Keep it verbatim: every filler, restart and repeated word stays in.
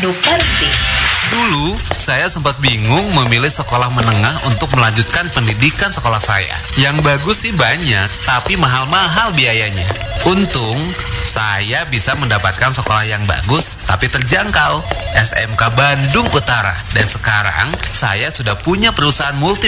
Duperdi. Dulu, saya sempat bingung memilih sekolah menengah untuk melanjutkan pendidikan sekolah saya. Yang bagus sih banyak, tapi mahal-mahal biayanya. Untung, saya bisa mendapatkan sekolah yang bagus, tapi terjangkau, S M K Bandung Utara. Dan sekarang, saya sudah punya perusahaan multi